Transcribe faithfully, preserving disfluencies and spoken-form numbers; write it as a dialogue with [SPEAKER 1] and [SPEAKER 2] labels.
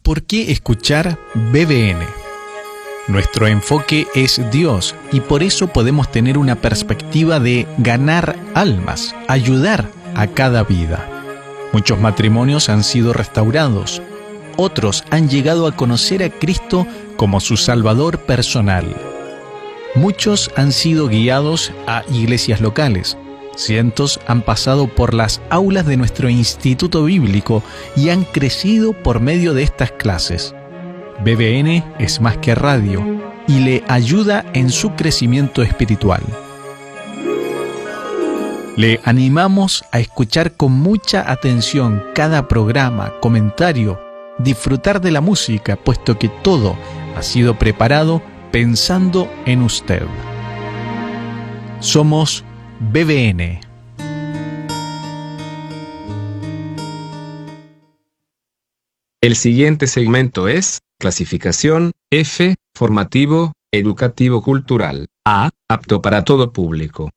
[SPEAKER 1] ¿Por qué escuchar B B N? Nuestro enfoque es Dios y por eso podemos tener una perspectiva de ganar almas, ayudar a cada vida. Muchos matrimonios han sido restaurados. Otros han llegado a conocer a Cristo como su Salvador personal. Muchos han sido guiados a iglesias locales. Cientos han pasado por las aulas de nuestro instituto bíblico y han crecido por medio de estas clases. B B N es más que radio y le ayuda en su crecimiento espiritual. Le animamos a escuchar con mucha atención cada programa, comentario, disfrutar de la música, puesto que todo ha sido preparado pensando en usted. Somos B B N.
[SPEAKER 2] El siguiente segmento es clasificación F, formativo, educativo cultural, A, apto para todo público.